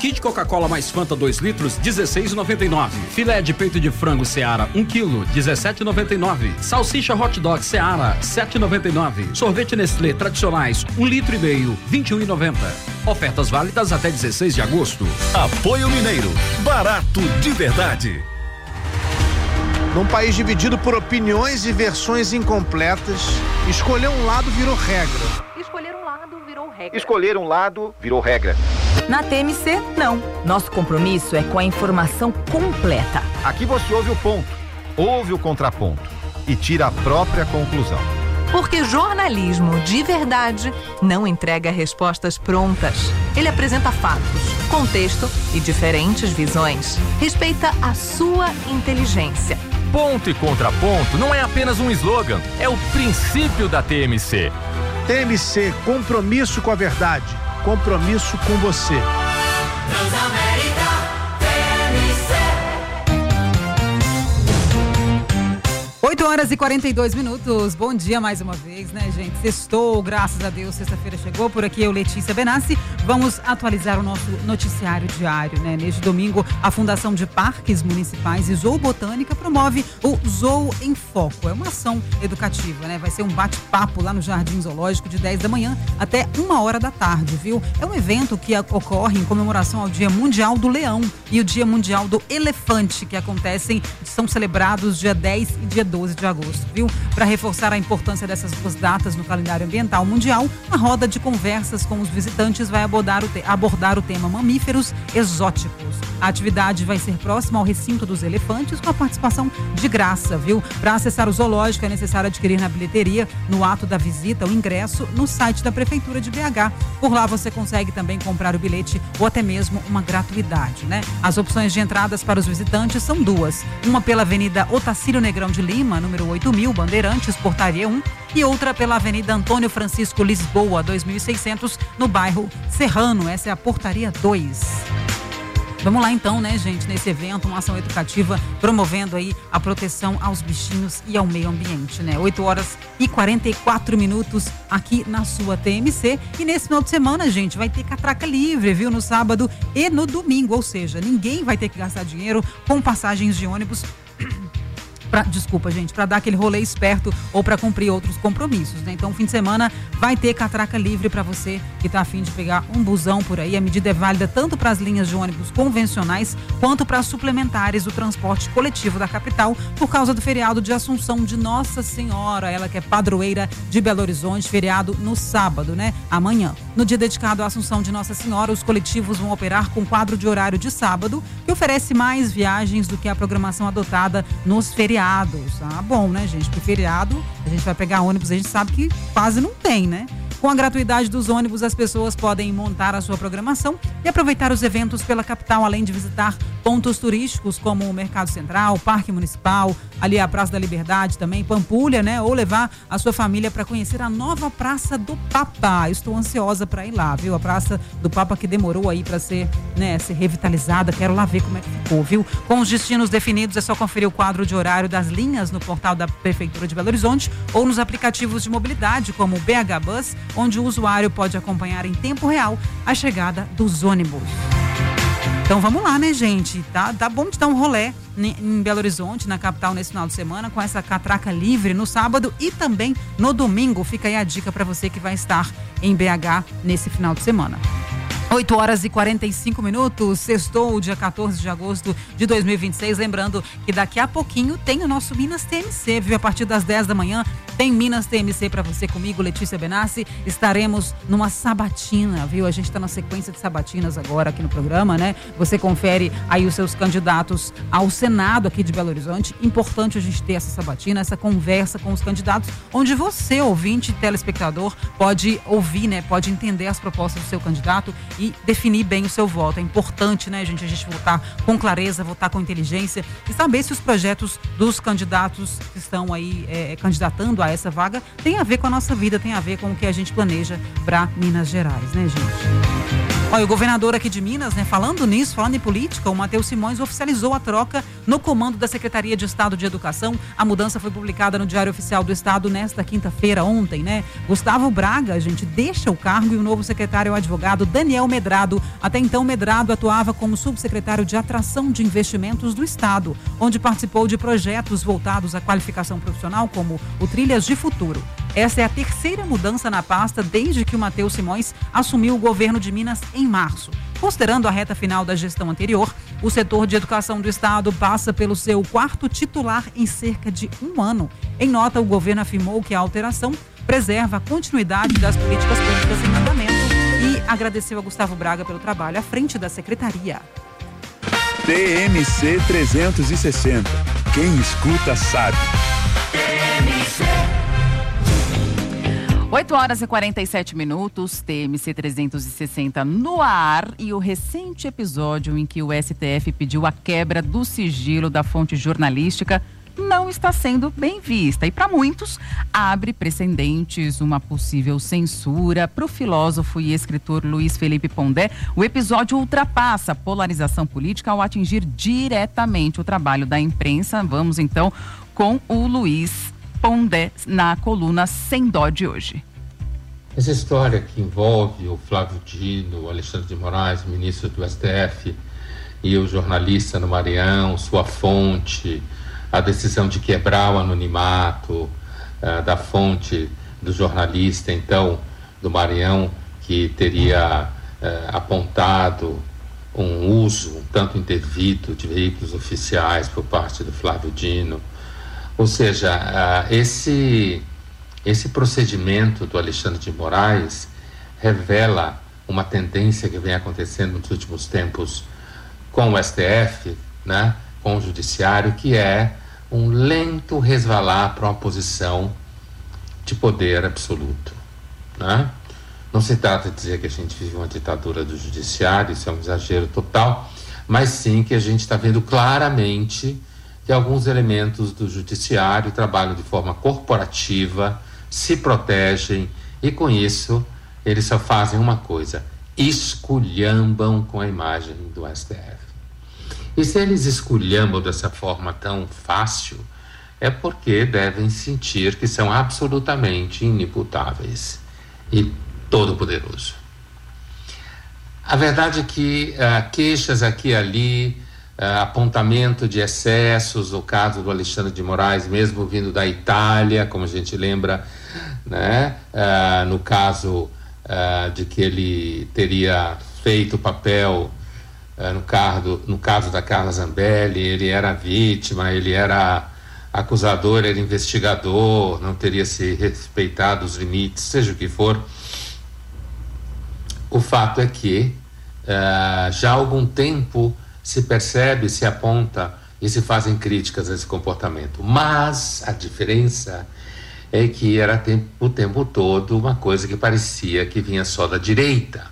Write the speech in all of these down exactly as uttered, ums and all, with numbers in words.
Kit Coca-Cola mais Fanta dois litros, dezesseis reais e noventa e nove. Filé de peito de frango Seara um quilo, dezessete reais e noventa e nove. Salsicha Hot Dog Seara, sete reais e noventa e nove. Sorvete Nestlé tradicionais, um litro e meio, vinte e um reais e noventa. Ofertas válidas até dezesseis de agosto. Apoio Mineiro, barato de verdade. Num país dividido por opiniões e versões incompletas, escolher um lado virou regra. Escolher um lado virou regra. Escolher um lado virou regra. Na T M C, não. Nosso compromisso é com a informação completa. Aqui você ouve o ponto, ouve o contraponto e tira a própria conclusão. Porque jornalismo de verdade não entrega respostas prontas. Ele apresenta fatos, contexto e diferentes visões. Respeita a sua inteligência. Ponto e contraponto não é apenas um slogan, é o princípio da T M C. T M C, compromisso com a verdade, compromisso com você. Transamérica, T M C. oito horas e quarenta e dois minutos. Bom dia mais uma vez, né, gente? Sextou, graças a Deus, sexta-feira chegou. Por aqui eu, Letícia Benassi. Vamos atualizar o nosso noticiário diário, né? Neste domingo, a Fundação de Parques Municipais e Zoobotânica promove o Zoo em Foco. É uma ação educativa, né? Vai ser um bate-papo lá no Jardim Zoológico de dez da manhã até uma hora da tarde, viu? É um evento que ocorre em comemoração ao Dia Mundial do Leão e o Dia Mundial do Elefante, que acontecem, são celebrados dia dez e dia doze de agosto, viu? Para reforçar a importância dessas duas datas no calendário ambiental mundial, a roda de conversas com os visitantes vai abordar o, te- abordar o tema mamíferos exóticos. A atividade vai ser próxima ao recinto dos elefantes, com a participação de graça, viu? Para acessar o zoológico é necessário adquirir na bilheteria, no ato da visita, o ingresso no site da Prefeitura de B H. Por lá você consegue também comprar o bilhete ou até mesmo uma gratuidade, né? As opções de entradas para os visitantes são duas. Uma pela Avenida Otacílio Negrão de Lima, número oito mil, Bandeirantes, Portaria um, e outra pela Avenida Antônio Francisco Lisboa, dois mil e seiscentos, no bairro Serrano. Essa é a Portaria dois. Vamos lá então, né, gente, nesse evento, uma ação educativa promovendo aí a proteção aos bichinhos e ao meio ambiente, né? oito horas e quarenta e quatro minutos aqui na sua T M C. E nesse final de semana, gente, vai ter catraca livre, viu? No sábado e no domingo, ou seja, ninguém vai ter que gastar dinheiro com passagens de ônibus. Pra, desculpa, gente, para dar aquele rolê esperto ou para cumprir outros compromissos, né? Então, fim de semana vai ter catraca livre para você que tá a fim de pegar um busão por aí. A medida é válida tanto para as linhas de ônibus convencionais quanto para as suplementares do transporte coletivo da capital, por causa do feriado de Assunção de Nossa Senhora, ela que é padroeira de Belo Horizonte, feriado no sábado, né? Amanhã. No dia dedicado à Assunção de Nossa Senhora, os coletivos vão operar com quadro de horário de sábado, que oferece mais viagens do que a programação adotada nos feriados. Ah, bom, né, gente? Porque feriado, a gente vai pegar ônibus, a gente sabe que quase não tem, né? Com a gratuidade dos ônibus, as pessoas podem montar a sua programação e aproveitar os eventos pela capital, além de visitar pontos turísticos como o Mercado Central, Parque Municipal, ali a Praça da Liberdade também, Pampulha, né? Ou levar a sua família para conhecer a nova Praça do Papa. Eu estou ansiosa para ir lá, viu? A Praça do Papa que demorou aí para ser, né, ser revitalizada. Quero lá ver como é que ficou, viu? Com os destinos definidos, é só conferir o quadro de horário das linhas no portal da Prefeitura de Belo Horizonte ou nos aplicativos de mobilidade como o B H Bus, onde o usuário pode acompanhar em tempo real a chegada dos ônibus. Então vamos lá, né, gente? Tá, tá bom de dar um rolê em Belo Horizonte, na capital, nesse final de semana, com essa catraca livre no sábado e também no domingo. Fica aí a dica para você que vai estar em B H nesse final de semana. oito horas e quarenta e cinco minutos, sextou, dia quatorze de agosto de dois mil e vinte e seis. Lembrando que daqui a pouquinho tem o nosso Minas T M C, viu? A partir das dez da manhã tem Minas T M C para você comigo, Letícia Benassi. Estaremos numa sabatina, viu? A gente está na sequência de sabatinas agora aqui no programa, né? Você confere aí os seus candidatos ao Senado aqui de Belo Horizonte. Importante a gente ter essa sabatina, essa conversa com os candidatos, onde você, ouvinte, telespectador, pode ouvir, né? Pode entender as propostas do seu candidato e definir bem o seu voto. É importante, né, gente, a gente votar com clareza, votar com inteligência e saber se os projetos dos candidatos que estão aí é, candidatando a essa vaga tem a ver com a nossa vida, tem a ver com o que a gente planeja para Minas Gerais, né, gente? Olha, o governador aqui de Minas, né, falando nisso, falando em política, o Matheus Simões oficializou a troca no comando da Secretaria de Estado de Educação. A mudança foi publicada no Diário Oficial do Estado nesta quinta-feira, ontem, né? Gustavo Braga, gente, deixa o cargo e o novo secretário é o advogado Daniel Medrado. Até então, Medrado atuava como subsecretário de Atração de Investimentos do Estado, onde participou de projetos voltados à qualificação profissional, como o Trilhas de Futuro. Essa é a terceira mudança na pasta desde que o Matheus Simões assumiu o governo de Minas em março. Considerando a reta final da gestão anterior, o setor de educação do Estado passa pelo seu quarto titular em cerca de um ano. Em nota, o governo afirmou que a alteração preserva a continuidade das políticas públicas em andamento e agradeceu a Gustavo Braga pelo trabalho à frente da secretaria. T M C trezentos e sessenta. Quem escuta sabe. T M C. oito horas e quarenta e sete minutos, T M C trezentos e sessenta no ar, e o recente episódio em que o S T F pediu a quebra do sigilo da fonte jornalística não está sendo bem vista e, para muitos, abre precedentes, uma possível censura. Para o filósofo e escritor Luiz Felipe Pondé, o episódio ultrapassa a polarização política ao atingir diretamente o trabalho da imprensa. Vamos então com o Luiz Pondé na coluna Sem Dó de hoje. Essa história que envolve o Flávio Dino, o Alexandre de Moraes, ministro do S T F, e o jornalista no Maranhão, sua fonte, a decisão de quebrar o anonimato uh, da fonte do jornalista, então, do Maranhão, que teria uh, apontado um uso um tanto indevido de veículos oficiais por parte do Flávio Dino. Ou seja, uh, esse, esse procedimento do Alexandre de Moraes revela uma tendência que vem acontecendo nos últimos tempos com o S T F, né, com o Judiciário, que é um lento resvalar para uma posição de poder absoluto, né? Não se trata de dizer que a gente vive uma ditadura do Judiciário, isso é um exagero total, mas sim que a gente está vendo claramente que alguns elementos do Judiciário trabalham de forma corporativa, se protegem e, com isso, eles só fazem uma coisa: esculhambam com a imagem do S T F. E se eles esculhambam dessa forma tão fácil, é porque devem sentir que são absolutamente inimputáveis e todo-poderoso. A verdade é que uh, queixas aqui e ali, uh, apontamento de excessos, o caso do Alexandre de Moraes, mesmo vindo da Itália, como a gente lembra, né? Uh, no caso uh, de que ele teria feito o papel, uh, no, caso, no caso da Carla Zambelli, ele era vítima, ele era acusador, era investigador, não teria se respeitado os limites, seja o que for. O fato é que uh, já há algum tempo se percebe, se aponta e se fazem críticas a esse comportamento. Mas a diferença é que era tempo, o tempo todo uma coisa que parecia que vinha só da direita.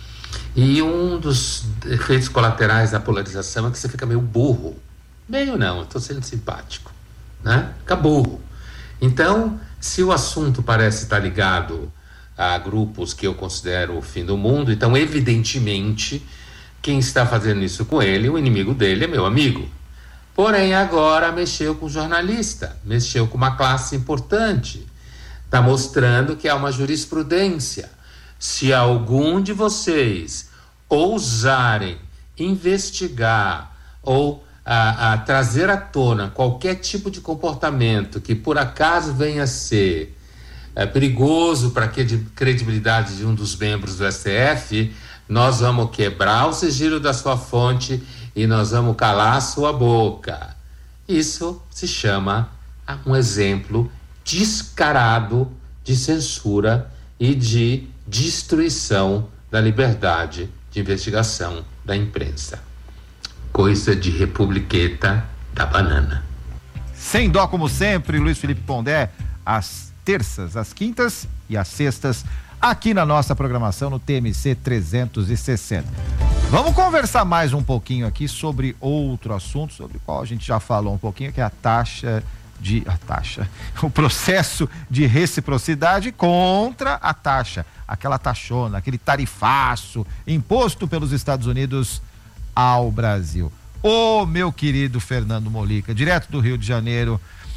E um dos efeitos colaterais da polarização é que você fica meio burro. Meio não, eu estou sendo simpático, né? Fica burro. Então, se o assunto parece estar ligado a grupos que eu considero o fim do mundo, então evidentemente quem está fazendo isso com ele, o inimigo dele é meu amigo. Porém agora mexeu com o jornalista, mexeu com uma classe importante, está mostrando que há uma jurisprudência. Se algum de vocês ousarem investigar ou a, a trazer à tona qualquer tipo de comportamento que por acaso venha a ser é perigoso para a credibilidade de um dos membros do S T F, nós vamos quebrar o sigilo da sua fonte e nós vamos calar a sua boca. Isso se chama um exemplo descarado de censura e de destruição da liberdade de investigação da imprensa. Coisa de republiqueta da banana. Sem dó, como sempre, Luiz Felipe Pondé, às terças, às quintas e às sextas, aqui na nossa programação no T M C trezentos e sessenta. Vamos conversar mais um pouquinho aqui sobre outro assunto, sobre o qual a gente já falou um pouquinho, que é a taxa de... a taxa, o processo de reciprocidade contra a taxa, aquela taxona, aquele tarifaço imposto pelos Estados Unidos ao Brasil. Ô, meu querido Fernando Molica, direto do Rio de Janeiro,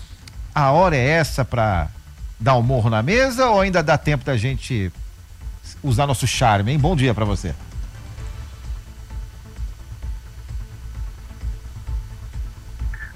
a hora é essa para dar um morro na mesa ou ainda dá tempo da gente usar nosso charme, hein? Bom dia para você.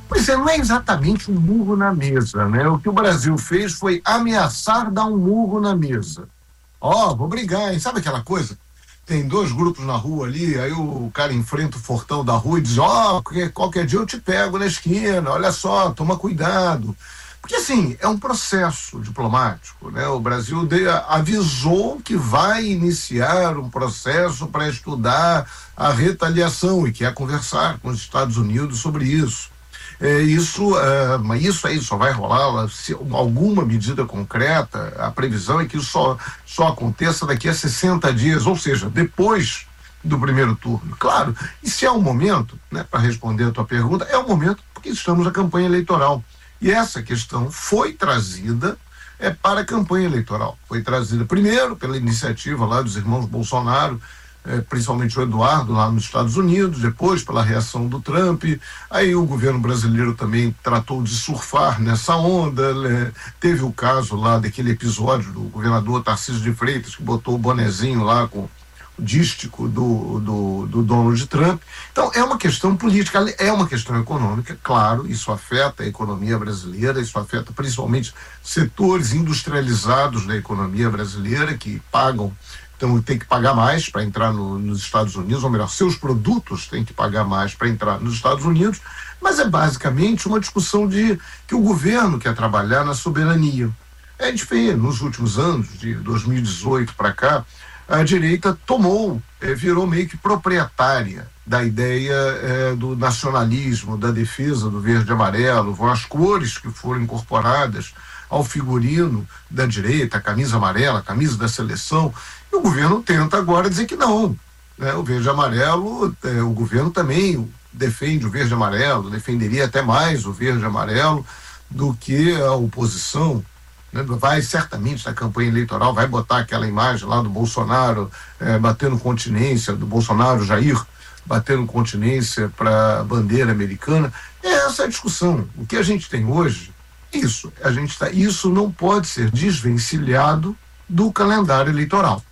Pois é, não é exatamente um murro na mesa, né? O que o Brasil fez foi ameaçar dar um murro na mesa. Ó, oh, vou brigar, hein? Sabe aquela coisa? Tem dois grupos na rua ali, aí o cara enfrenta o portão da rua e diz, ó, oh, qualquer dia eu te pego na esquina, olha só, toma cuidado. Porque, assim, é um processo diplomático, né? O Brasil de, avisou que vai iniciar um processo para estudar a retaliação e quer conversar com os Estados Unidos sobre isso. É, isso, é, mas isso aí só vai rolar se alguma medida concreta. A previsão é que isso só, só aconteça daqui a sessenta dias, ou seja, depois do primeiro turno. Claro, e se é um momento, né, para responder a tua pergunta, é um momento porque estamos na campanha eleitoral. E essa questão foi trazida é, para a campanha eleitoral. Foi trazida primeiro pela iniciativa lá dos irmãos Bolsonaro, É, principalmente o Eduardo lá nos Estados Unidos, depois pela reação do Trump. Aí o governo brasileiro também tratou de surfar nessa onda, né? Teve o caso lá daquele episódio do governador Tarcísio de Freitas, que botou o bonezinho lá com o dístico do, do, do Donald Trump. Então é uma questão política, é uma questão econômica, claro, isso afeta a economia brasileira, isso afeta principalmente setores industrializados da economia brasileira que pagam. Então tem que pagar mais para entrar no, nos Estados Unidos, ou melhor, seus produtos têm que pagar mais para entrar nos Estados Unidos, mas é basicamente uma discussão de que o governo quer trabalhar na soberania. É, a gente vê, nos últimos anos, de dois mil e dezoito para cá, a direita tomou, é, virou meio que proprietária da ideia é, do nacionalismo, da defesa do verde e amarelo, vão as cores que foram incorporadas ao figurino da direita, a camisa amarela, a camisa da seleção. E o governo tenta agora dizer que não, né? O verde e amarelo, é, o governo também defende o verde e amarelo, defenderia até mais o verde e amarelo do que a oposição, né? Vai certamente na campanha eleitoral, vai botar aquela imagem lá do Bolsonaro é, batendo continência, do Bolsonaro Jair batendo continência para a bandeira americana. É essa a discussão. O que a gente tem hoje, isso, a gente tá, isso não pode ser desvencilhado do calendário eleitoral.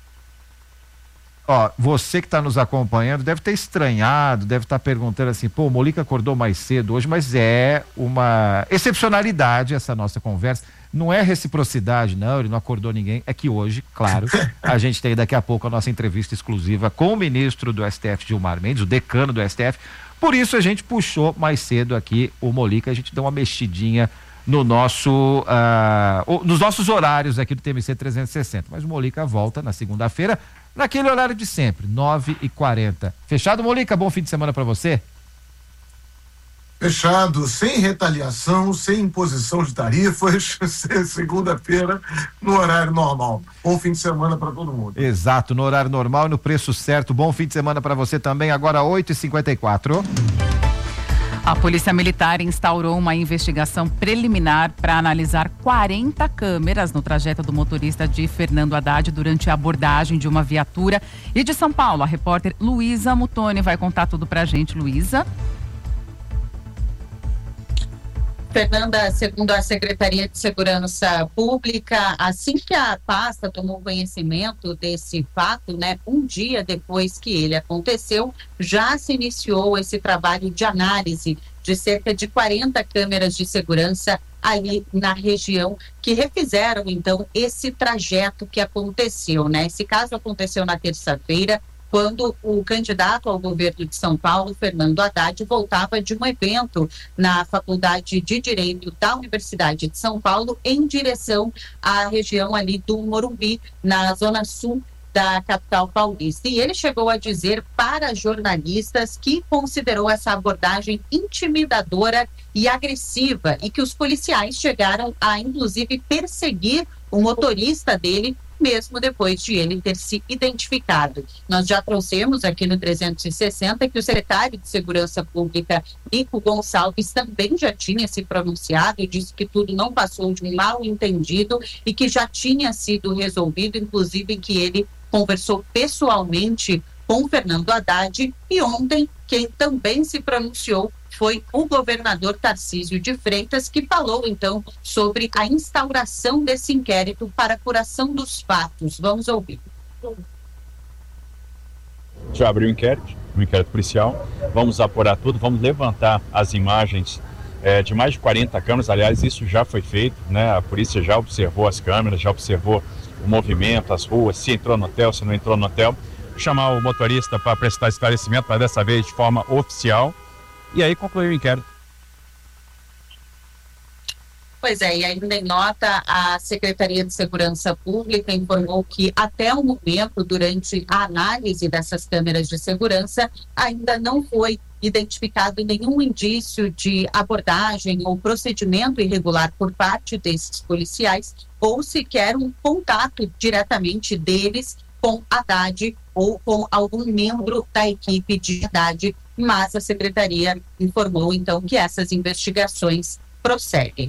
Ó, você que está nos acompanhando deve ter estranhado, deve estar tá perguntando assim, pô, o Molíca acordou mais cedo hoje, mas é uma excepcionalidade essa nossa conversa. Não é reciprocidade, não, ele não acordou ninguém. É que hoje, claro, a gente tem daqui a pouco a nossa entrevista exclusiva com o ministro do S T F, Gilmar Mendes, o decano do S T F. Por isso a gente puxou mais cedo aqui o Molíca, a gente deu uma mexidinha no nosso, uh, nos nossos horários aqui do T M C trezentos e sessenta. Mas o Molíca volta na segunda-feira, naquele horário de sempre, nove e quarenta. Fechado, Molíca? Bom fim de semana para você. Fechado, sem retaliação, sem imposição de tarifas, segunda-feira no horário normal. Bom fim de semana para todo mundo. Exato, no horário normal e no preço certo. Bom fim de semana para você também, agora oito e cinquenta e quatro. A Polícia Militar instaurou uma investigação preliminar para analisar quarenta câmeras no trajeto do motorista de Fernando Haddad durante a abordagem de uma viatura. E de São Paulo, a repórter Luísa Mutoni vai contar tudo pra gente. Luísa. Fernanda, segundo a Secretaria de Segurança Pública, assim que a pasta tomou conhecimento desse fato, né, um dia depois que ele aconteceu, já se iniciou esse trabalho de análise de cerca de quarenta câmeras de segurança ali na região que refizeram, então, esse trajeto que aconteceu, né? Esse caso aconteceu na terça-feira, quando o candidato ao governo de São Paulo, Fernando Haddad, voltava de um evento na Faculdade de Direito da Universidade de São Paulo em direção à região ali do Morumbi, na zona sul da capital paulista. E ele chegou a dizer para jornalistas que considerou essa abordagem intimidadora e agressiva e que os policiais chegaram a, inclusive, perseguir o motorista dele, mesmo depois de ele ter se identificado. Nós já trouxemos aqui no trezentos e sessenta que o secretário de Segurança Pública, Nico Gonçalves, também já tinha se pronunciado e disse que tudo não passou de um mal-entendido e que já tinha sido resolvido, inclusive que ele conversou pessoalmente com Fernando Haddad. E ontem, quem também se pronunciou foi o governador Tarcísio de Freitas, que falou, então, sobre a instauração desse inquérito para a apuração dos fatos. Vamos ouvir. Já abriu o inquérito, um inquérito policial. Vamos apurar tudo, vamos levantar as imagens é, de mais de quarenta câmeras. Aliás, isso já foi feito, né? A polícia já observou as câmeras, já observou o movimento, as ruas, se entrou no hotel, se não entrou no hotel. Vou chamar o motorista para prestar esclarecimento, mas dessa vez de forma oficial, e aí concluir o inquérito. Pois é, e ainda em nota, a Secretaria de Segurança Pública informou que até o momento, durante a análise dessas câmeras de segurança, ainda não foi identificado nenhum indício de abordagem ou procedimento irregular por parte desses policiais, ou sequer um contato diretamente deles com Haddad ou com algum membro da equipe de Haddad, mas a Secretaria informou então que essas investigações prosseguem.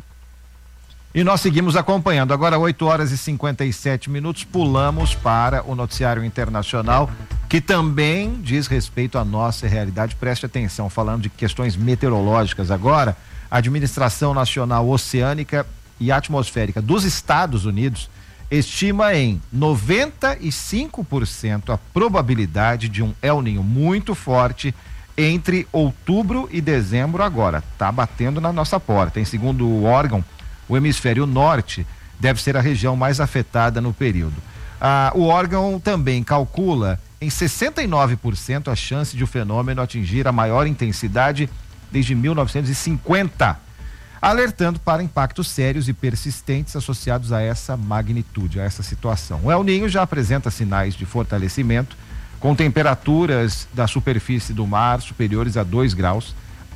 E nós seguimos acompanhando. Agora, oito horas e cinquenta e sete minutos, pulamos para o noticiário internacional, que também diz respeito à nossa realidade. Preste atenção, falando de questões meteorológicas agora, a Administração Nacional Oceânica e Atmosférica dos Estados Unidos estima em noventa e cinco por cento a probabilidade de um El Niño muito forte entre outubro e dezembro agora. Tá batendo na nossa porta. Em segundo o órgão, o hemisfério norte deve ser a região mais afetada no período. Ah, o órgão também calcula em sessenta e nove por cento a chance de o fenômeno atingir a maior intensidade desde mil novecentos e cinquenta, alertando para impactos sérios e persistentes associados a essa magnitude, a essa situação. O El Niño já apresenta sinais de fortalecimento, com temperaturas da superfície do mar superiores a dois graus,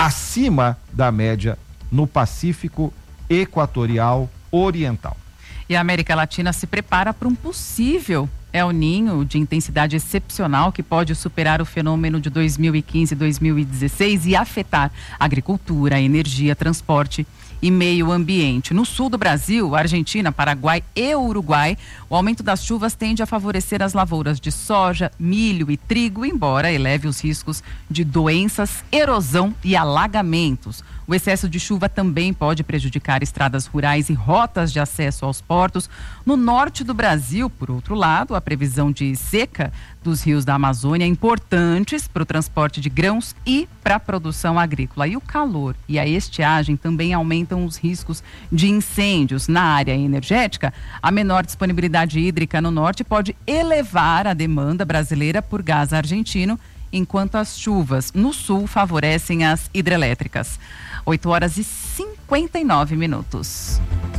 acima da média no Pacífico Equatorial Oriental. E a América Latina se prepara para um possível El Niño de intensidade excepcional que pode superar o fenômeno de dois mil e quinze e dois mil e dezesseis e afetar agricultura, energia, transporte e meio ambiente. No sul do Brasil, Argentina, Paraguai e Uruguai, o aumento das chuvas tende a favorecer as lavouras de soja, milho e trigo, embora eleve os riscos de doenças, erosão e alagamentos. O excesso de chuva também pode prejudicar estradas rurais e rotas de acesso aos portos. No norte do Brasil, por outro lado, a previsão de seca dos rios da Amazônia é importantes para o transporte de grãos e para a produção agrícola. E o calor e a estiagem também aumentam os riscos de incêndios. Na área energética, a menor disponibilidade hídrica no norte pode elevar a demanda brasileira por gás argentino, enquanto as chuvas no sul favorecem as hidrelétricas. oito horas e cinquenta e nove minutos.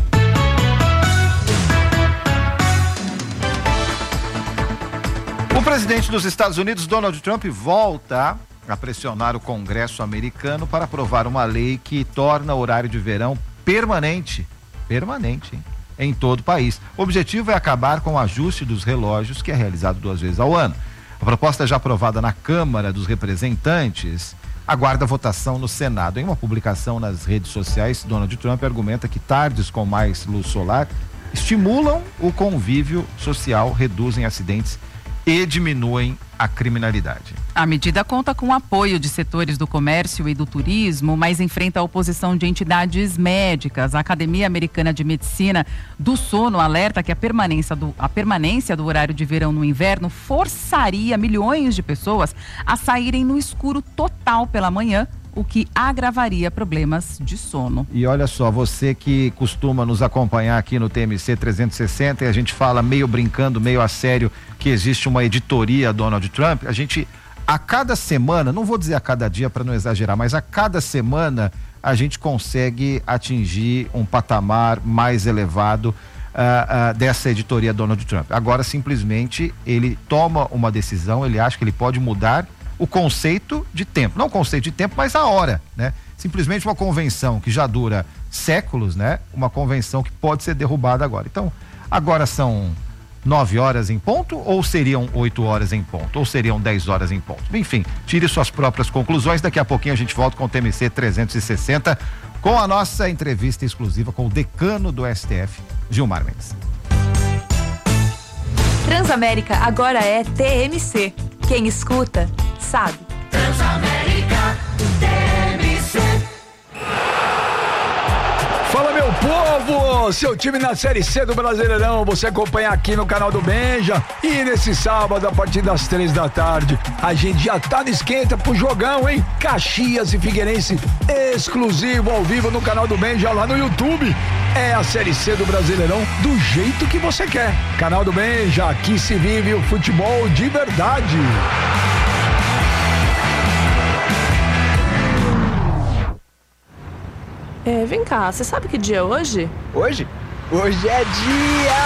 O presidente dos Estados Unidos, Donald Trump, volta a pressionar o Congresso americano para aprovar uma lei que torna o horário de verão permanente, permanente, hein, em todo o país. O objetivo é acabar com o ajuste dos relógios, que é realizado duas vezes ao ano. A proposta já aprovada na Câmara dos Representantes aguarda votação no Senado. Em uma publicação nas redes sociais, Donald Trump argumenta que tardes com mais luz solar estimulam o convívio social, reduzem acidentes e diminuem a criminalidade. A medida conta com o apoio de setores do comércio e do turismo, mas enfrenta a oposição de entidades médicas. A Academia Americana de Medicina do Sono alerta que a permanência do, a permanência do horário de verão no inverno forçaria milhões de pessoas a saírem no escuro total pela manhã, o que agravaria problemas de sono. E olha só, você que costuma nos acompanhar aqui no T M C trezentos e sessenta, e a gente fala meio brincando, meio a sério, que existe uma editoria Donald Trump, a gente, a cada semana, não vou dizer a cada dia para não exagerar, mas a cada semana a gente consegue atingir um patamar mais elevado uh, uh, dessa editoria Donald Trump. Agora, simplesmente, ele toma uma decisão, ele acha que ele pode mudar o conceito de tempo, não o conceito de tempo, mas a hora, né? Simplesmente uma convenção que já dura séculos, né? Uma convenção que pode ser derrubada agora. Então, agora são nove horas em ponto, ou seriam oito horas em ponto, ou seriam dez horas em ponto. Enfim, tire suas próprias conclusões. Daqui a pouquinho a gente volta com o T M C trezentos e sessenta, com a nossa entrevista exclusiva com o decano do S T F, Gilmar Mendes. Transamérica agora é T M C. Quem escuta, sabe. Transamérica, T M C. Fala, meu povo! Seu time na Série C do Brasileirão, você acompanha aqui no canal do Benja. E nesse sábado, a partir das três da tarde, a gente já tá no esquenta pro jogão, hein? Caxias e Figueirense, exclusivo ao vivo no canal do Benja, lá no YouTube. É a Série C do Brasileirão do jeito que você quer. Canal do Benja, aqui se vive o futebol de verdade. É, vem cá, você sabe que dia é hoje? Hoje? Hoje é dia